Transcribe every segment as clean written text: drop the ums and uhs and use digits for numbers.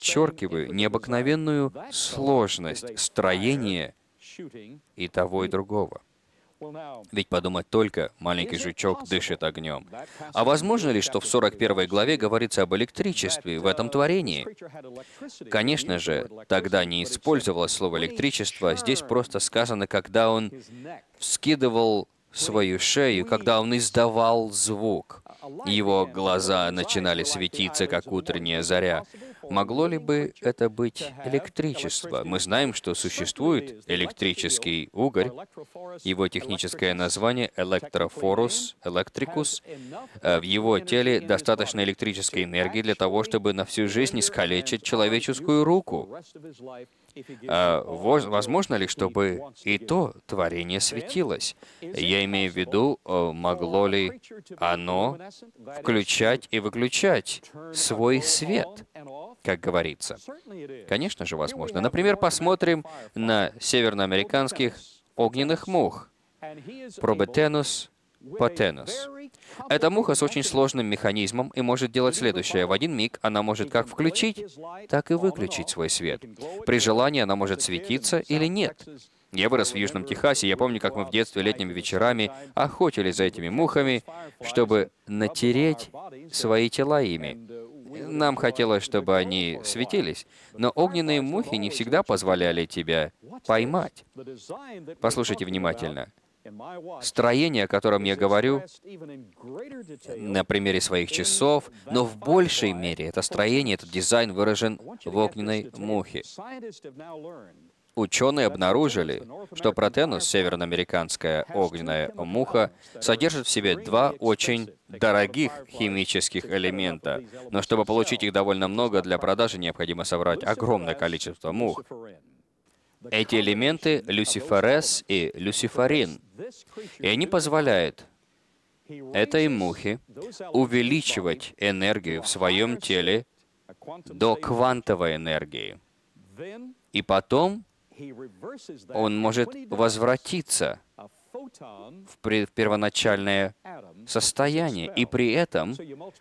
подчеркиваю необыкновенную сложность строения и того, и другого. Ведь подумать только, маленький жучок дышит огнем. А возможно ли, что в 41 главе говорится об электричестве в этом творении? Конечно же, тогда не использовалось слово «электричество», здесь просто сказано, когда он вскидывал свою шею, когда он издавал звук. Его глаза начинали светиться, как утренняя заря. Могло ли бы это быть электричество? Мы знаем, что существует электрический угорь. Его техническое название электрофорус, электрикус. В его теле достаточно электрической энергии для того, чтобы на всю жизнь искалечить человеческую руку. Возможно ли, чтобы и то творение светилось? Я имею в виду, могло ли оно включать и выключать свой свет, как говорится? Конечно же, возможно. Например, посмотрим на северноамериканских огненных мух. Proboscis potenus. Эта муха с очень сложным механизмом и может делать следующее. В один миг она может как включить, так и выключить свой свет. При желании она может светиться или нет. Я вырос в Южном Техасе, я помню, как мы в детстве летними вечерами охотились за этими мухами, чтобы натереть свои тела ими. Нам хотелось, чтобы они светились, но огненные мухи не всегда позволяли тебя поймать. Послушайте внимательно. Строение, о котором я говорю, на примере своих часов, но в большей мере это строение, этот дизайн выражен в огненной мухе. Ученые обнаружили, что протенус, североамериканская огненная муха, содержит в себе два очень дорогих химических элемента. Но чтобы получить их довольно много, для продажи необходимо собрать огромное количество мух. Эти элементы — люциферез и люциферин. И они позволяют этой мухе увеличивать энергию в своем теле до квантовой энергии. И потом он может возвратиться в первоначальное состояние. И при этом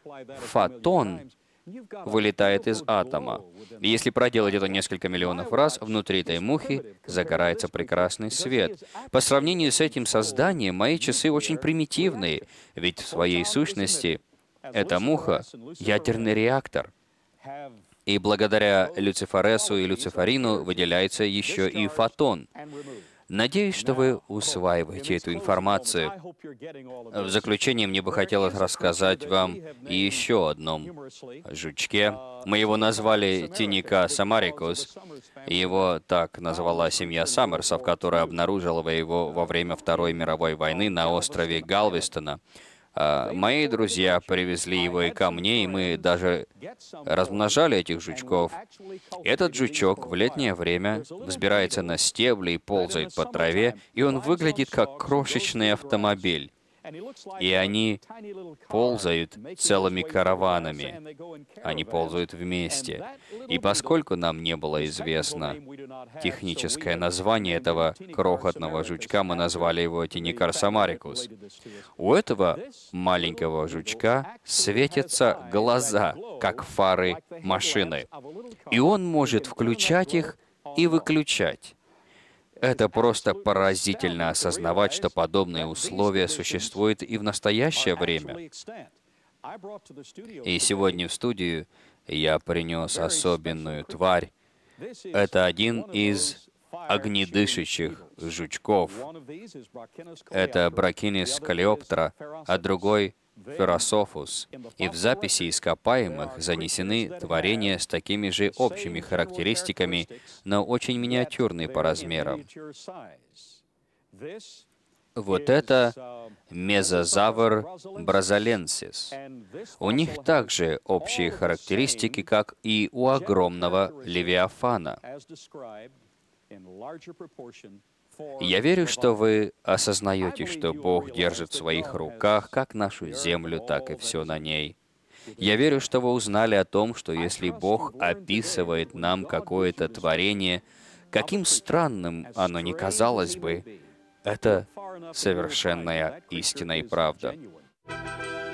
фотон вылетает из атома. И если проделать это несколько миллионов раз, внутри этой мухи загорается прекрасный свет. По сравнению с этим созданием, мои часы очень примитивные, ведь в своей сущности эта муха — ядерный реактор. И благодаря люцифересу и люциферину выделяется еще и фотон. Надеюсь, что вы усваиваете эту информацию. В заключение мне бы хотелось рассказать вам еще о одном жучке. Мы его назвали Тиника самарикус. Его так назвала семья Саммерсов, которая обнаружила его во время Второй мировой войны на острове Галвестона. Мои друзья привезли его и ко мне, и мы даже размножали этих жучков. Этот жучок в летнее время взбирается на стебли и ползает по траве, и он выглядит как крошечный автомобиль. И они ползают целыми караванами. Они ползают вместе. И поскольку нам не было известно техническое название этого крохотного жучка, мы назвали его Тиника самарикус. У этого маленького жучка светятся глаза, как фары машины. И он может включать их и выключать. Это просто поразительно осознавать, что подобные условия существуют и в настоящее время. И сегодня в студию я принес особенную тварь. Это один из огнедышащих жучков. Это Brachynis coleoptera, а другой — Ferrosophus. И в записи ископаемых занесены творения с такими же общими характеристиками, но очень миниатюрные по размерам. Вот это мезозавр бразоленсис. У них также общие характеристики, как и у огромного левиафана. Я верю, что вы осознаете, что Бог держит в своих руках как нашу землю, так и все на ней. Я верю, что вы узнали о том, что если Бог описывает нам какое-то творение, каким странным оно ни казалось бы, это совершенная истина и правда.